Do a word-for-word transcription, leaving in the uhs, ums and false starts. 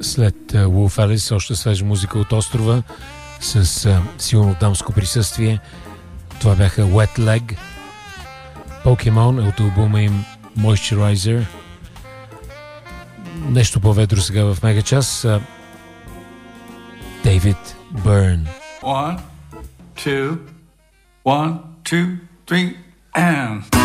След Wolf Alice, още свежа музика от острова с а, силно дамско присъствие. Това бяха Wet Leg. Pokemon от албума им Moisturizer. Нещо по-ведро сега в Мегачас. Дейвид Бърн. One, two, one, two, three, and...